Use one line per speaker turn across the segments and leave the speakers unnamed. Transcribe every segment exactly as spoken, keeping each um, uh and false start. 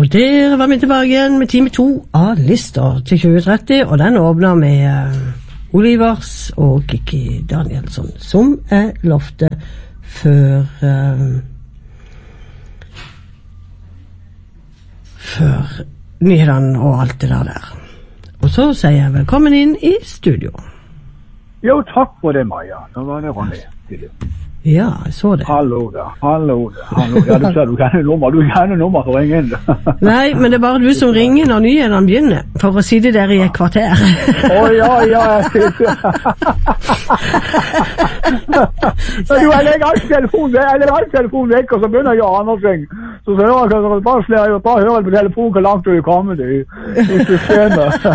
Og der var vi tilbake igjen med time to av Lister til tjue tretti, og den åpner med uh, Olivers og Kikki Danielsson, som er lovte før uh, før nyhetene og alt det der der. Og så sier jeg velkommen inn i studio.
Jo, takk for det, Maja. Nå var det Ronny.
Ja, jeg så det.
Hallo da, hallo da, hallo. Ja, du sa du kan ha nummer, du kan ha nummer for å ringe inn.
Nei, men det er bare du som ringer når nyhetene begynner, for å sitte der i et kvarter.
Å, oh, ja, ja, jeg sitter. Du, jeg legger alt telefonen, jeg legger alt telefonen vekk, og så begynner jeg å gjøre andre ting. Så så jeg kan bare slå, jeg bare høre på telefonen hvor langt du er kommet i, i systemet.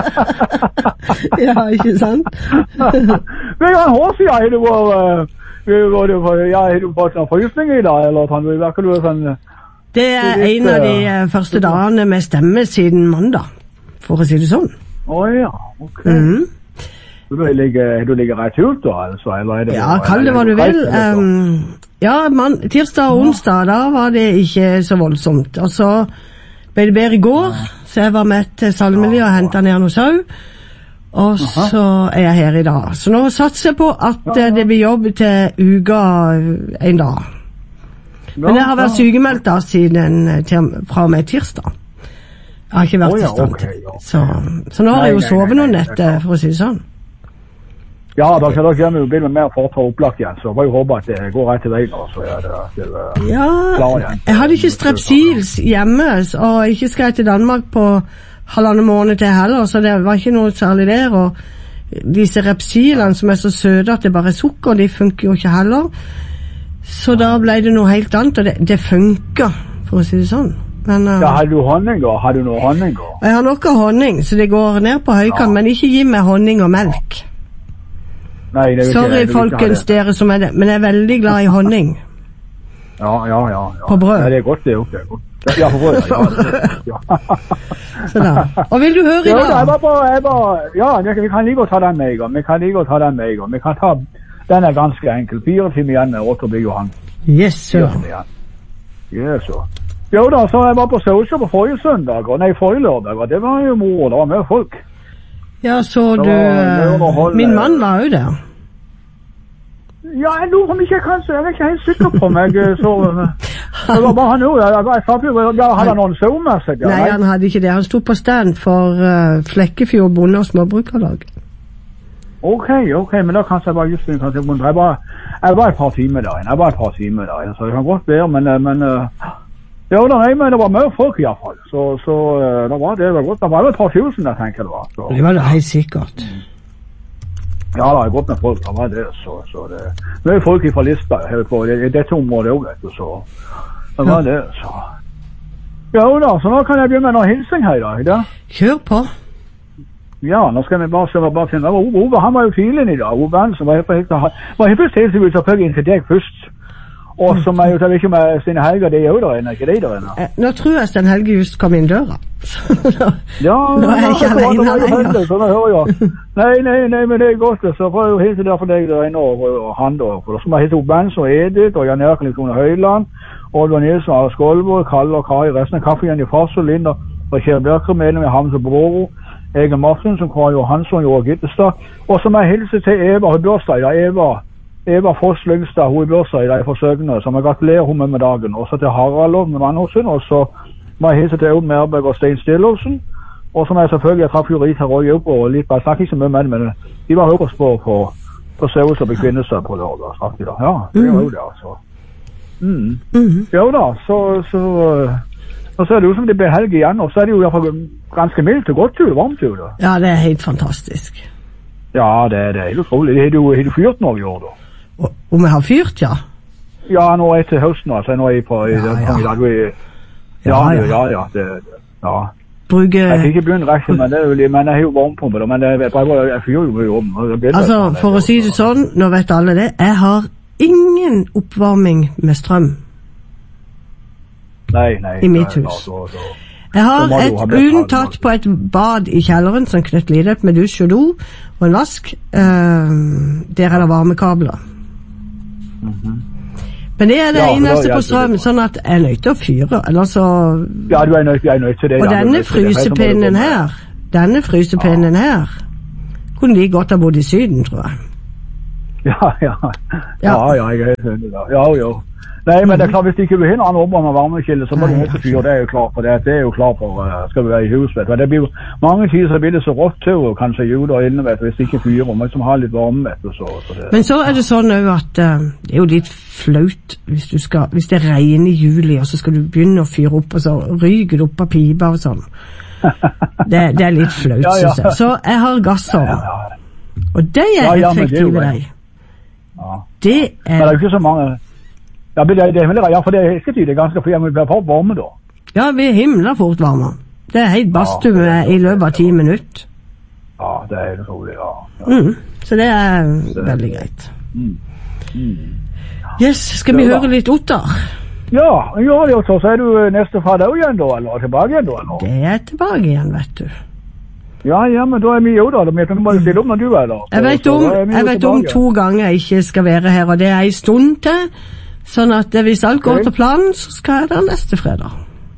Ja, ikke sant?
Men en år siden er det vår... Var det for, ja, har du fått en forhysning i dag, eller kan du, virker du sånn...
Det er en av de første dagene med stemme siden mandag, for å si det sånn.
Å ja, ok.
Mm.
Så du ligger, du ligger rett ut da, altså? Eller er det,
ja, kall det hva du vil. Um, ja, man, tirsdag og onsdag, da var det ikke så voldsomt. Og så ble det bedre i går, så jeg var med til Salmeli og hentet ned noe sau. Og så er jeg her i dag. Så nå satser jeg på at ja, ja. det blir jobb til uka en dag. Men jeg har vært sykemeldt da siden til, fra og med tirsdag. Jeg har ikke vært oh, ja, i stand. Okay, okay. Så, så nå har jeg jo sovet noen netter, for å si det sånn.
Ja, da skal dere gjøre meg mer for å ta opplagt igjen, så bare håper at det går rett til veien. Så er det, det er
ja, klar igjen. Jeg hadde ikke strepsils hjemme, og ikke skal jeg til Danmark på halvandet måned til heller, så det var ikke noe særlig der, og disse repsilene som er så søde at det bare er sukker, de funker jo ikke heller, så da ble det noe helt annet, og det, det funker, for å si det sånn. Men, uh,
ja, har du honning da? Har du noe honning da?
Jeg har noe honning, så det går ned på høykant, ja. Men ikke gi meg honning og melk.
Nei, det er
sorry
ikke,
folkens dere som er det, men jeg er veldig glad i honning.
Ja, ja, ja. ja.
På brød.
Ja, det er godt det, det er godt. Ja, på brød, ja.
Så da. Og vil du høre i dag?
Ja, jeg var på, jeg var, ja, vi kan like å ta den med i gang. Vi kan like å ta den med i gang. Vi kan ta, den er ganske enkel. Fire timer igjen med Åtterby Johan.
Yes, sir.
Yes, sir. Jo da, så jeg var på Sauser på forrige søndag, og nei, forrige lørdag, og det var jo mor, det var med folk. Ja, så
du, var, min mann var jo der.
Ja, jeg lurer om ikke jeg kan, så jeg er ikke helt sikker på meg, så... Det var bare han jo, jeg, jeg sa jo, hadde han noen sau med seg? Ja,
nei, han hadde ikke det. Han stod på stand for uh, Flekkefjord Bonde- og Småbrukerlag. Ok, ok, men da kanskje jeg bare just kan se, jeg var, jeg var et par timer der, jeg var et par timer der, så det kan godt være, men, men uh, ja, da, nei, men det var mye folk i hvert fall, så, så uh, det var det, det var godt, det var et par tusen der, tenker jeg det var. Så. Det var det helt sikkert.
Ja, det er godt med folk, det var det, så, så det, det er folk fra Lista, på det, dette området også, vet du, så, det var det, så. Ja, da, så nå kan jeg begynne med noen hilsing her i dag, da.
Kjør på.
Ja, nå skal vi bare se hva bare finne. Ove, han var jo tidlig i dag, Ove Hansen, var helt først helt så vil jeg følge inn til deg først. Og som er jo, jeg vet ikke med Stine Helge, det er jo der inne, ikke det der inne?
Nå tror jeg Stine Helge just kom inn døra.
Ja,
nå er jeg ikke alene lenger.
Så nå hører jeg. Nei, nei, nei, men det er godt, så får jeg jo hilse der for deg der inne, og han da, for som har hittet Ove Hansen og Edith, og Jan Erik Lykone Høyland, Oddvar Nilsen, Ara Skolborg, Kalle og Kari, resten av kaffe igjen i Farsø, Linda, og Kjell Bjørker, medlem i Hamse Broro, Egen Martin, som Kari Johansson, Jorg Gittestad, og som jeg hilser til Eva Hødbørstad, ja, Eva, Eva Foss Lyngstad, hun i Børstad i de forsøkene, som jeg gratulerer hun med med dagen, og så til Harald med Mannhåsen, og så må jeg hilse til Aud Merberg og Stein Stillåsen, og så må jeg selvfølgelig, jeg traff jo Rita Røy opp, og litt, jeg snakker ikke så mye med dem, men de var høyere på, på, på Søvelse og Bekvinnestad på lørdag, snakket de da. Ja, det er jo det, altså. Mm. Mm-hmm. Jo da, så, så, og så er det jo som det blir helg igjen, og så er det jo i hvert fall ganske mildt og godt tur, varmt tur da.
Ja, det er helt fantastisk.
Ja, det er det, helt utrolig. Det er jo, har du fyrt noe i år da?
Om jeg har fyrt, ja?
Ja, nå er til høsten, altså, nå er jeg på, i, ja, ja. I dag, ja, ja, ja, ja, det, ja.
Bruke...
Jeg fikk ikke begynne rekken, men det er jo, men jeg har jo varmepumpe, men det, jeg, jeg, jeg fyrer jo mye om.
Altså, for å si det sånn, nå vet alle det, jeg har ingen oppvarming med strøm.
Nei, nei.
I mitt hus.
Så, så, så.
Jeg har et unntatt på et bad i kjelleren som knøtt lidet med dusj og do og en vask. Uh, der er det varmekabler.
Mm-hmm.
Men det er det
Ja,
eneste
da
på
hjelper
strøm,
det.
sånn at jeg er nødt til å fyre, eller så...
Ja, du er nødt, jeg er nødt til det.
Og
ja, du er
denne
nødt til det. Helt som
frysepinnen
det går med.
her, denne frysepinnen her, kunne de godt ha bodd i Syden, tror jeg.
Ja, ja.
Ja.
Ja, ja, jeg er helt enig da. Ja, jo. Nei, men det er klart, hvis ikke du hinner an opp med varmekilde, så må du
Nei,
nødt til fyr, det er jo klart for det. Det er jo klart for, uh, skal du være i hus, vet du. Det blir jo, mange tider så blir det så rått til, og kanskje jul og inne, vet du, hvis ikke fyrer, man som har litt varme, vet du, så, så det.
Men så er det sånn også at uh, det er jo litt flaut hvis du skal, hvis det regner i juli, og så skal du begynne å fyre opp, og så ryker det opp av pipa og sånn. Det, det er litt flaut,
Ja, ja.
synes jeg. Så jeg har gassovn,
Ja, ja.
og de er
Ja, ja, men det er jo
effektive,
det.
de.
Ja.
Det
Men det er
er...
jo ikke så mange. Ja, men det, det er veldig rart, ja, for det er ikke tydelig ganske, for jeg må bli på varme da.
Ja, vi er himla fort varme. Det er helt badstue
Ja.
i løpet av ti minutter.
Ja, det er det rolig, ja. ja.
Mm. Så det er veldig greit.
Mm. Mm.
Yes, skal vi
Ja, da.
høre litt Ottar?
Ja, ja, det er jo så, så er du neste fra deg igjen da, eller tilbake igjen da, eller?
Det er tilbake igjen, vet du.
Ja, ja, men da er vi jo da, da må bare stille opp når du er da.
Jeg vet
Så
om,
da er vi jo
jeg vet om
tilbake.
to ganger jeg ikke skal være her, og det er en stund til. Sånn at hvis alt går
Ok.
til planen, så skal jeg der neste fredag.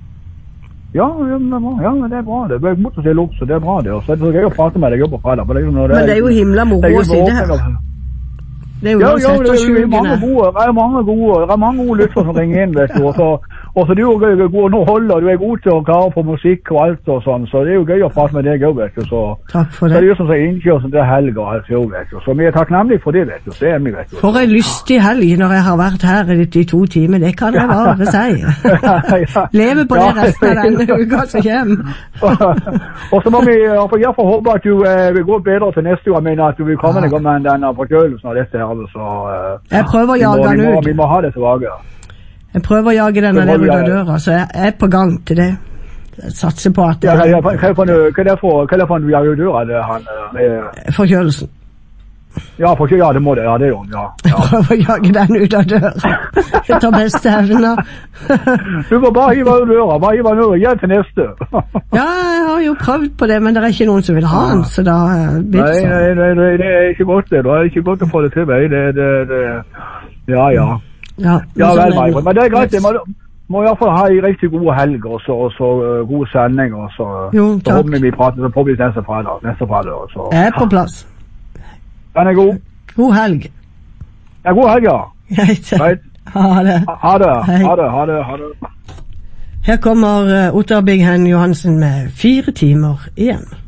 Ja, ja, men det er bra. Ja, men det er bra. Det er mot å stille opp, så det er bra det. Og så er det så gøy å prate med deg på fredag. for det er jo når
Men det er jo himla
det
moro
er jo
å sitte her.
åpning av-
Det er jo
Ja, ja,
uansett
det
og
er jo mange
sjukene.
gode, det er mange gode, det er mange gode lytter som ringer inn, vet du. Og så, og så du er jo god nå holder, du er god til å klare på musikk og alt og sånn, så det er jo gøy å prate med deg òg, vet du. Så,
Takk for
så det er
det.
jo som så innkjørsel til helg og alt jo, vet du. Så vi er takknemlige for det, vet du. Det er vi, vet du.
For en lystig helg når jeg har vært her i de to timer, det kan jeg bare si. Leve på det
Ja.
resten av denne uka som kommer.
Og så må vi i hvert fall håpe at du eh, vil gå bedre til neste år, jeg mener at du vil komme deg med denne forkjølelsen av dette her, så eh,
Jeg prøver å
vi må,
jage
vi,
den
må,
ut.
vi må ha det tilbake.
Jeg prøver å jage denne
Det må
der
du
ut av
gjøre.
døra, så jeg er på gang til det. Jeg satser på at
Ja, hva,
det
hva, hva, er for noe- hva er det for, hva er det for en du jager døra, det han eh, med,
er forkjølelsen.
ja, for, ja, det må det, ja, det er jo, ja.
Jeg
ja.
prøver å jage den ut av døra. Jeg tar beste evner.
Du må bare hive ut døra, bare hive den ut, igjen til neste.
Ja, jeg har jo prøvd på det, men det er ikke noen som vil ha den, så da eh, blir
Nei,
det sånn.
nei, nei, nei, det er ikke godt det, det er ikke godt å få det til meg, det, det, det, ja, ja.
Ja,
Ja,
men sånn
vel,
er det
Michael,
jo.
men det er greit, det må, må i hvert fall ha en riktig god helg, og så, og så uh, god sending, og så,
Jo,
så
takk.
håper vi vi prater, så får vi neste fredag, neste fredag, og så.
Jeg er på plass.
Den er god.
God helg.
Ja, god helg, ja.
Greit.
Right.
Ha det.
Ha det,
Hei.
ha det, ha det, ha det.
Her kommer eh, Ottar Big Hen Johansen med fire timer igjen.